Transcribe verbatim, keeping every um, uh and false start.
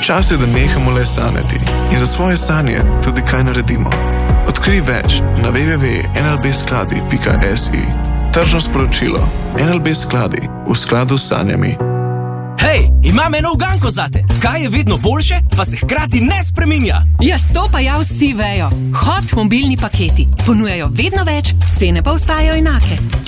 Čas je, da nehamo le sanjati in za svoje sanje tudi kaj naredimo. Odkrij več na w w w pika n l b skladi pika s i. Tržno sporočilo. N L B skladi v skladu s sanjami. Hej, imam eno uganko zate. Kaj je vedno boljše, pa se hkrati ne spreminja? Ja, to pa ja vsi vejo. Hot mobilni paketi. Ponujajo vedno več, cene pa ostajajo enake.